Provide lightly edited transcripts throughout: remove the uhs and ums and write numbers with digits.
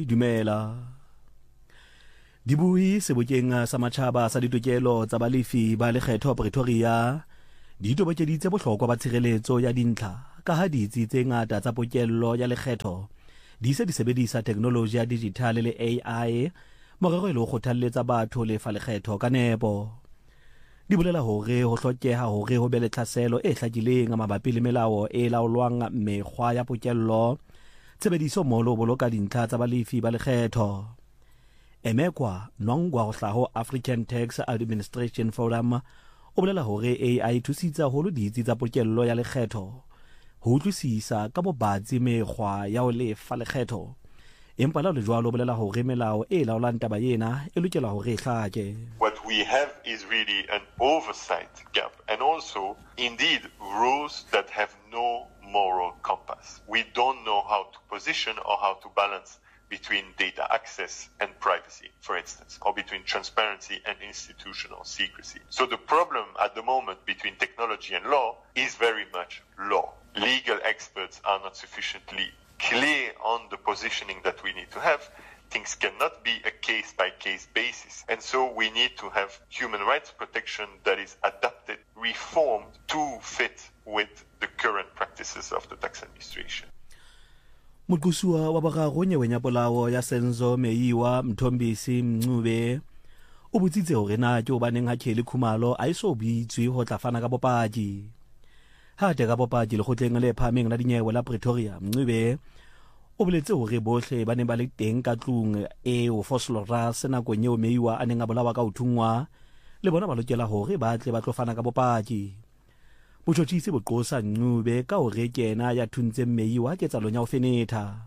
dumela. Dibui sebokeng sa matjhaba sa ditokelo tsa balefi ba lekgetho Pretoria di tobokeditse bohlokwa ba tshireletso ya dintlha ka ha ditsi tse ngata tsa pokello ya lekgetho di se di sebedisa teknoloji ya digital le AI morero le ho kgothalletsa batho le fa lekgetho ka nepo. Di bolela hore ho hlokeha hore ho be le tlhaselo e hlakileng mabapi le melao e laolwang mekgwa ya pokello tshebediso molo boloka dintlha tsa balefi ba lekgetho. Emekwa Nongwa ho hlaho African Tax Administration Forum o bolela hore AI thusitsa holo ditsi tsa pokello ya lekgetho ho utlwisisa ka bobatsi mekgwa ya ho lefa lekgetho. Empa la le jwalo bolela hore melao e laolang taba ena e lokela hore e hlake. What we have is really an oversight gap and also indeed rules that have no moral compass. We don't know how to position or how to balance between data access and privacy, for instance, or between transparency and institutional secrecy. So the problem at the moment between technology and law is very much law. Legal experts are not sufficiently clear on the positioning that we need to have. Things cannot be a case-by-case basis. And so we need to have human rights protection that is adapted, reformed to fit with the current practices of the tax administration. Mutkusua wa bararo nyewenya polao ya Senzo Meyiwa Mthombisi Mncube o botsitse hore na ke hobaneng ha Kelly Khumalo a iso bitswe ho tla fana ka bopaki. Ha te ka bopaki le khotleng le phameng la dinyewe la Pretoria Mncube o boletse hore bohle ba ne ba le teng ka tlung e o Foslora sena go nyeo Meyiwa a neng a bolawa ka uthungwa le bona ba lokela hore ba tle ba tlo fana ka bopaki. Botjhotjhisi boqosa Ncube ka hore kena ya thuntse Meyiwa ke tsalong ya ho fenetha.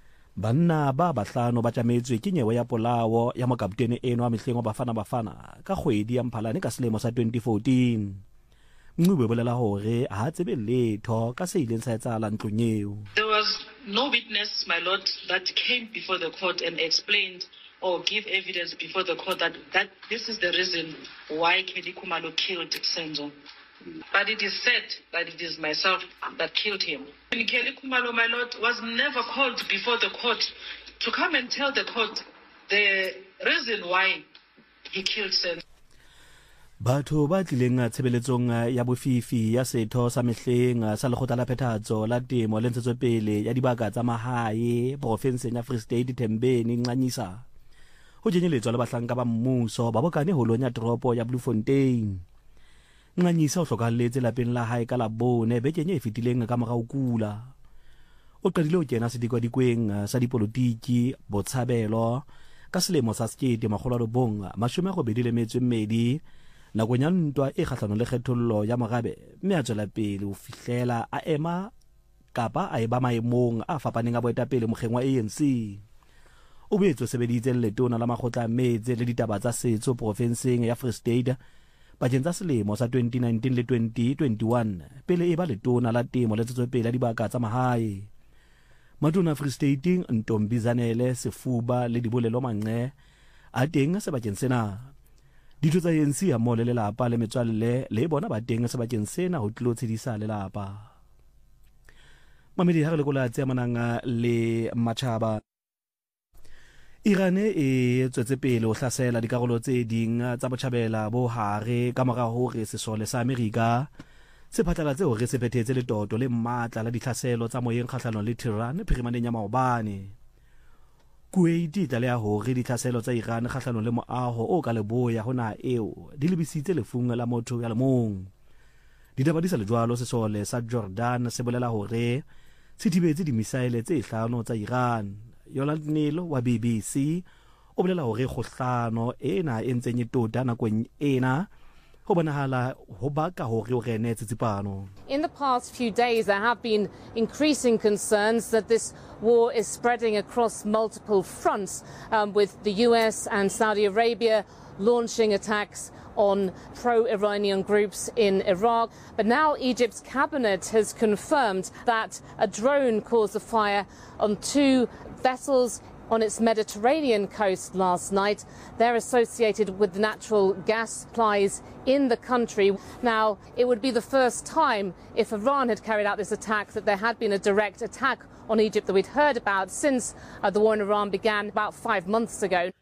Banna ba bahlano ba tlametswe ke nyewe ya polao ya mokaptene eno a mehleng wa bafana ka kgwedi ya Mphalane ka selemo sa 2014. Ncube bolela hore ha tsebe letho ka se ileng sa etsahala ntlong eo. There was no witness, my lord, that came before the court and explained or give evidence before the court that this is the reason why Kelly Khumalo killed Senzo. But it is said that it is myself that killed him. And Kelly Khumalo, my lord, was never called before the court to come and tell the court the reason why he killed Senzo. Batho ba tlileng tshebeletsong ya bofifi ya setho sa mehleng sa lekgotla la phethahatso la temo le ntshetsopele ya dibaka tsa mahae profenseng ya Free State Thembeni Nqanyisa ho kenyeletswa le bahlanka ba mmuso ba bokane holong ya toropo ya Bloemfontein. Nqanyisa o hlokahalletse lapeng la hae ka Labone bekeng e fetileng ka mora ho kula. O qadile ho kena sedikadikweng sa dipolotiki botshabelo ka selemo sa 1982 nakong ya ntwa e kgahlano le kgethollo ya Mogabe mme a tswela pele ho fihlela a ema kapa a eba maemong a fapaneng a boetapele mokgeng wa ANC. O boetse o sebeditse letona la makgotla a metse le ditaba tsa setso profenseng ya Free State bakeng tsa selemo sa 2019 le 2021 pele e ba letona la temo le ntshetsopele ya dibaka tsa mahae. Matona Free State Ntombizanele Sefuba le Dibolelo Manqe a teng sebakeng sena. Ditho tsa ANC ha mo le lelapa le metswalle le bona ba teng sebakeng sena ho tlilo tshedisa lelapa. Mamedi ha re lekola tse manang le matjhaba. Iran e tswetse pele ho hlasela dikarolo tse ding tsa botjhabela bo hare ka mora hore sesole sa Amerika se phatlalatse hore se phethetse le toto le matla la dihlaselo tsa moyeng kgahlano le Tehran phirimaneng ya maobane. Kuwait tlaleha hore dihlaselo tsa Iran kgahlano le moaho o ka leboya ho naha eo di lebisitse lefung la motho ya le mong. Ditaba di sa le jwalo sesole sa Jordan se bolela hore se thibetse dimisaele tse hlano tsa Iran. Yolande Nelo wa BBC o bolela hore kgohlano ena e ntseng e tota nakong ena ho bonahala ho baka hore o rene tsitsipano. In the past few days, there have been increasing concerns that this war is spreading across multiple fronts, with the US and Saudi Arabia launching attacks on pro-Iranian groups in Iraq. But now Egypt's cabinet has confirmed that a drone caused a fire on 2 vessels on its Mediterranean coast last night. They're associated with natural gas supplies in the country. Now, it would be the first time, if Iran had carried out this attack, that there had been a direct attack on Egypt that we'd heard about since the war in Iran began about 5 months ago.